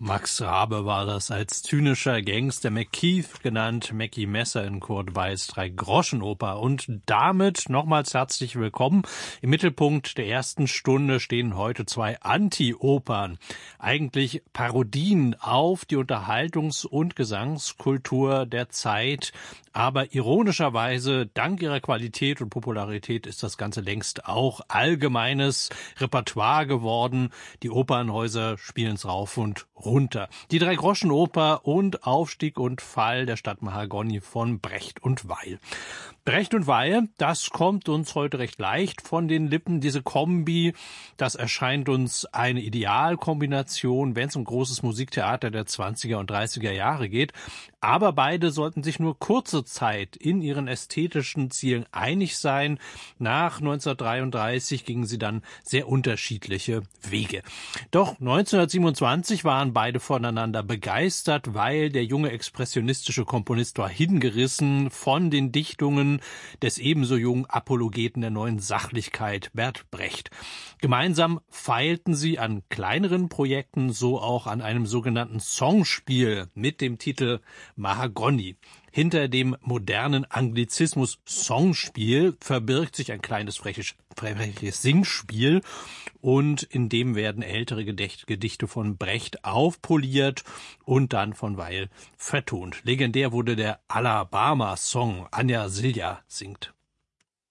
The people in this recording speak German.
Max Rabe war das als zynischer Gangster McKeith genannt, Mackie Messer in Kurt Weils Drei-Groschen-Oper. Und damit nochmals herzlich willkommen. Im Mittelpunkt der ersten Stunde stehen heute zwei Anti-Opern. Eigentlich Parodien auf die Unterhaltungs- und Gesangskultur der Zeit. Aber ironischerweise, dank ihrer Qualität und Popularität, ist das Ganze längst auch allgemeines Repertoire geworden. Die Opernhäuser spielen es rauf und runter. Die Drei-Groschen-Oper und Aufstieg und Fall der Stadt Mahagoni von Brecht und Weil. Brecht und Weil, das kommt uns heute recht leicht von den Lippen. Diese Kombi, das erscheint uns eine Idealkombination, wenn es um großes Musiktheater der 20er und 30er Jahre geht. Aber beide sollten sich nur kurze Zeit in ihren ästhetischen Zielen einig sein. Nach 1933 gingen sie dann sehr unterschiedliche Wege. Doch 1927 waren beide voneinander begeistert, weil der junge expressionistische Komponist war hingerissen von den Dichtungen des ebenso jungen Apologeten der neuen Sachlichkeit, Bert Brecht. Gemeinsam feilten sie an kleineren Projekten, so auch an einem sogenannten Songspiel mit dem Titel Mahagoni. Hinter dem modernen Anglizismus Songspiel verbirgt sich ein kleines freches Singspiel und in dem werden ältere Gedichte von Brecht aufpoliert und dann von Weil vertont. Legendär wurde der Alabama-Song. Anja Silja singt.